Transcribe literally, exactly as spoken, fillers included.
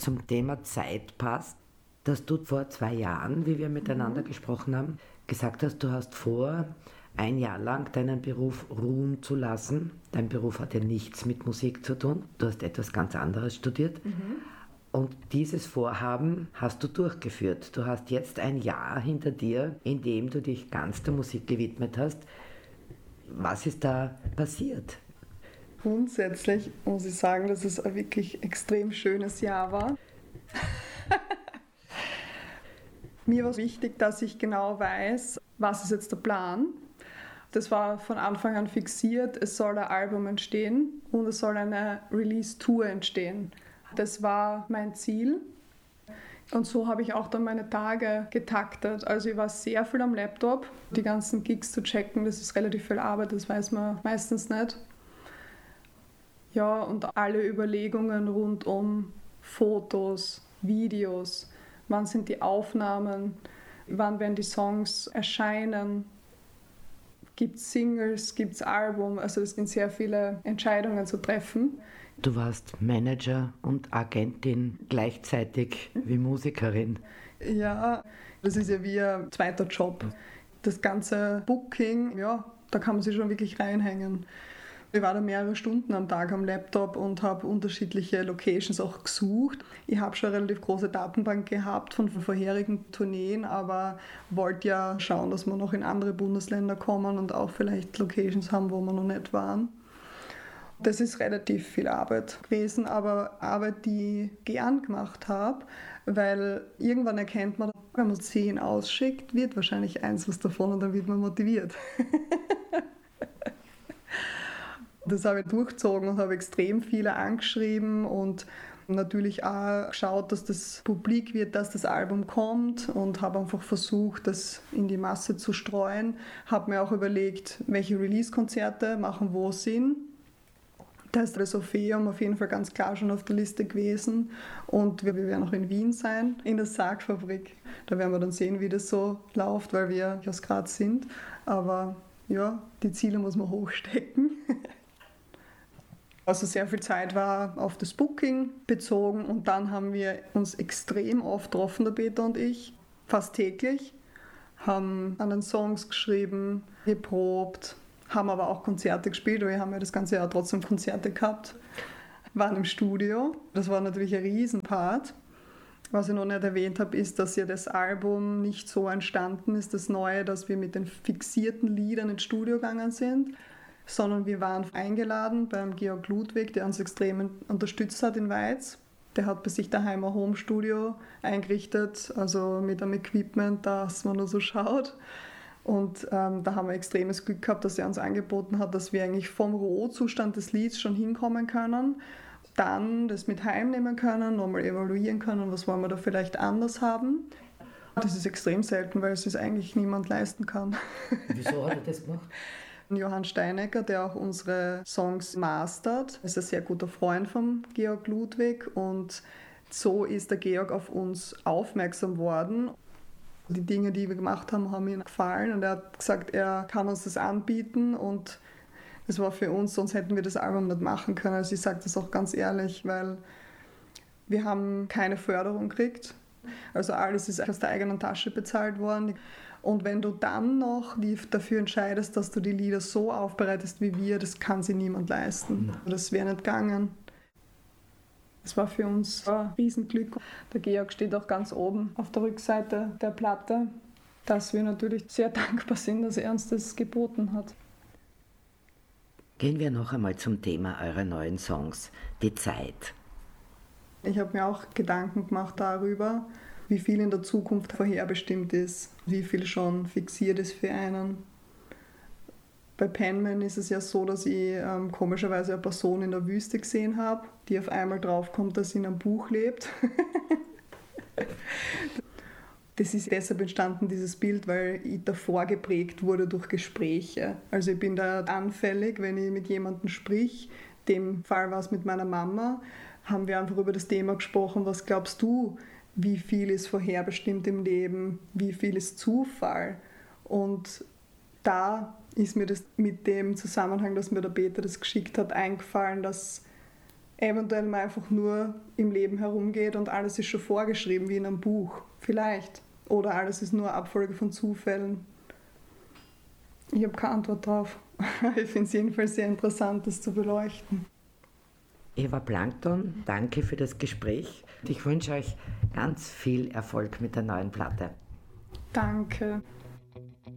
zum Thema Zeit passt, dass du vor zwei Jahren, wie wir miteinander mhm. gesprochen haben, gesagt hast, du hast vor, ein Jahr lang deinen Beruf ruhen zu lassen. Dein Beruf hat ja nichts mit Musik zu tun. Du hast etwas ganz anderes studiert. Mhm. Und dieses Vorhaben hast du durchgeführt. Du hast jetzt ein Jahr hinter dir, in dem du dich ganz der Musik gewidmet hast. Was ist da passiert? Grundsätzlich muss ich sagen, dass es ein wirklich extrem schönes Jahr war. Mir war es wichtig, dass ich genau weiß, was ist jetzt der Plan. Das war von Anfang an fixiert, es soll ein Album entstehen und es soll eine Release-Tour entstehen. Das war mein Ziel und so habe ich auch dann meine Tage getaktet. Also ich war sehr viel am Laptop, die ganzen Gigs zu checken, das ist relativ viel Arbeit, das weiß man meistens nicht. Ja, und alle Überlegungen rund um Fotos, Videos, wann sind die Aufnahmen, wann werden die Songs erscheinen, gibt es Singles, gibt es Album, also es sind sehr viele Entscheidungen zu treffen. Du warst Manager und Agentin gleichzeitig wie Musikerin. Ja, das ist ja wie ein zweiter Job. Das ganze Booking, ja, da kann man sich schon wirklich reinhängen. Ich war da mehrere Stunden am Tag am Laptop und habe unterschiedliche Locations auch gesucht. Ich habe schon eine relativ große Datenbank gehabt von vorherigen Tourneen, aber wollte ja schauen, dass wir noch in andere Bundesländer kommen und auch vielleicht Locations haben, wo wir noch nicht waren. Das ist relativ viel Arbeit gewesen, aber Arbeit, die ich gern gemacht habe, weil irgendwann erkennt man, wenn man zehn ausschickt, wird wahrscheinlich eins was davon und dann wird man motiviert. Das habe ich durchgezogen und habe extrem viele angeschrieben und natürlich auch geschaut, dass das publik wird, dass das Album kommt und habe einfach versucht, das in die Masse zu streuen. Habe mir auch überlegt, welche Release-Konzerte machen wo Sinn. Da ist das Orpheum auf jeden Fall ganz klar schon auf der Liste gewesen und wir, wir werden auch in Wien sein, in der Sargfabrik. Da werden wir dann sehen, wie das so läuft, weil wir aus Graz sind. Aber ja, die Ziele muss man hochstecken. Also sehr viel Zeit war auf das Booking bezogen und dann haben wir uns extrem oft getroffen, der Peter und ich, fast täglich, haben an den Songs geschrieben, geprobt, haben aber auch Konzerte gespielt, weil wir haben ja das ganze Jahr trotzdem Konzerte gehabt, waren im Studio. Das war natürlich ein Riesenpart. Was ich noch nicht erwähnt habe, ist, dass ja das Album nicht so entstanden ist, das Neue, dass wir mit den fixierten Liedern ins Studio gegangen sind, sondern wir waren eingeladen beim Georg Ludwig, der uns extrem unterstützt hat in Weiz. Der hat bei sich daheim ein Home-Studio eingerichtet, also mit einem Equipment, das man nur so schaut. Und ähm, da haben wir extremes Glück gehabt, dass er uns angeboten hat, dass wir eigentlich vom Rohzustand des Lieds schon hinkommen können, dann das mit heimnehmen können, nochmal evaluieren können, was wollen wir da vielleicht anders haben. Das ist extrem selten, weil es sich eigentlich niemand leisten kann. Wieso hat er das gemacht? Johann Steinecker, der auch unsere Songs mastert, ist ein sehr guter Freund von Georg Ludwig und so ist der Georg auf uns aufmerksam worden. Die Dinge, die wir gemacht haben, haben ihm gefallen und er hat gesagt, er kann uns das anbieten und das war für uns, sonst hätten wir das Album nicht machen können. Also ich sage das auch ganz ehrlich, weil wir haben keine Förderung gekriegt. Also alles ist aus der eigenen Tasche bezahlt worden. Und wenn du dann noch dafür entscheidest, dass du die Lieder so aufbereitest wie wir, das kann sich niemand leisten. Das wäre nicht gegangen. Das war für uns ein Riesenglück. Der Georg steht auch ganz oben auf der Rückseite der Platte, dass wir natürlich sehr dankbar sind, dass er uns das geboten hat. Gehen wir noch einmal zum Thema eurer neuen Songs, die Zeit. Ich habe mir auch Gedanken gemacht darüber, wie viel in der Zukunft vorherbestimmt ist, wie viel schon fixiert ist für einen. Bei Penman ist es ja so, dass ich ähm, komischerweise eine Person in der Wüste gesehen habe, die auf einmal draufkommt, dass sie in einem Buch lebt. Das ist deshalb entstanden, dieses Bild, weil ich davor geprägt wurde durch Gespräche. Also ich bin da anfällig, wenn ich mit jemandem sprich. In dem Fall war es mit meiner Mama, haben wir einfach über das Thema gesprochen, was glaubst du, wie viel ist vorherbestimmt im Leben, wie viel ist Zufall? Und da ist mir das mit dem Zusammenhang, dass mir der Peter das geschickt hat, eingefallen, dass eventuell mal einfach nur im Leben herumgeht und alles ist schon vorgeschrieben wie in einem Buch. Vielleicht. Oder alles ist nur eine Abfolge von Zufällen. Ich habe keine Antwort drauf. Ich finde es jedenfalls sehr interessant, das zu beleuchten. Eva Plankton, danke für das Gespräch. Ich wünsche euch ganz viel Erfolg mit der neuen Platte. Danke.